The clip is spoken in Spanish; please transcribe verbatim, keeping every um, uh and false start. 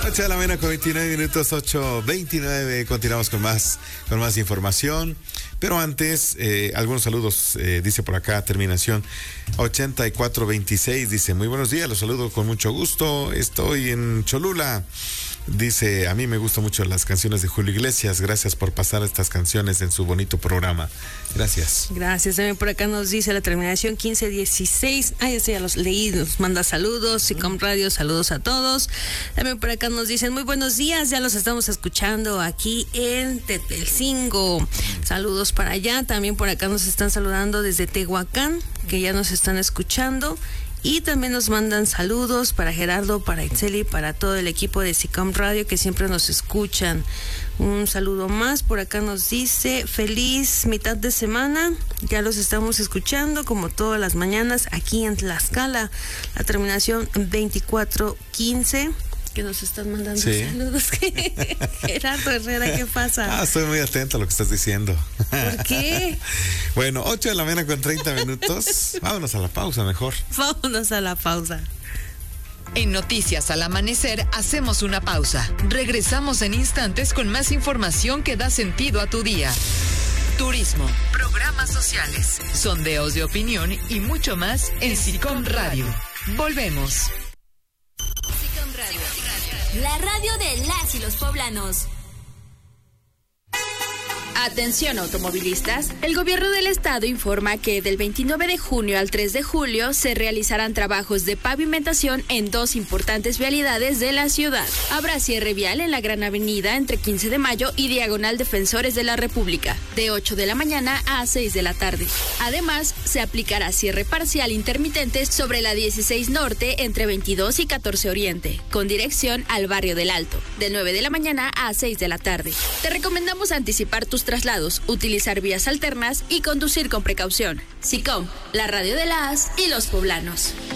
ocho de la mañana con veintinueve minutos, ocho veintinueve. Continuamos con más, con más información. Pero antes, eh, algunos saludos, eh, dice por acá, terminación ochenta y cuatro veintiséis. Dice, muy buenos días, los saludo con mucho gusto. Estoy en Cholula. Dice, a mí me gustan mucho las canciones de Julio Iglesias. Gracias por pasar estas canciones en su bonito programa. Gracias. Gracias. También por acá nos dice la terminación quince dieciséis. Ah, ya, ya los leí. Nos manda saludos. Sicom Radio, saludos a todos. También por acá nos dicen, muy buenos días. Ya los estamos escuchando aquí en Tetelcingo. Saludos para allá. También por acá nos están saludando desde Tehuacán, que ya nos están escuchando. Y también nos mandan saludos para Gerardo, para Itzeli, para todo el equipo de Sicom Radio que siempre nos escuchan. Un saludo más, por acá nos dice, feliz mitad de semana, ya los estamos escuchando como todas las mañanas aquí en Tlaxcala, la terminación veinticuatro quince. Que nos están mandando sí. saludos. Gerardo Herrera, ¿qué pasa? Ah, estoy muy atento a lo que estás diciendo. ¿Por qué? Bueno, ocho de la mañana con treinta minutos. Vámonos a la pausa mejor. Vámonos a la pausa. En Noticias al Amanecer hacemos una pausa. Regresamos en instantes con más información que da sentido a tu día. Turismo, programas sociales, sondeos de opinión y mucho más en Sicom Radio. Volvemos. Sicom Radio, la radio de las y los poblanos. Atención automovilistas, el gobierno del estado informa que del veintinueve de junio al tres de julio se realizarán trabajos de pavimentación en dos importantes vialidades de la ciudad. Habrá cierre vial en la Gran Avenida entre quince de mayo y Diagonal Defensores de la República, de ocho de la mañana a seis de la tarde. Además, se aplicará cierre parcial intermitente sobre la dieciséis Norte entre veintidós y catorce Oriente, con dirección al barrio del Alto, de nueve de la mañana a seis de la tarde. Te recomendamos anticipar tus traslados, utilizar vías alternas y conducir con precaución. Sicom, la radio de las y los poblanos.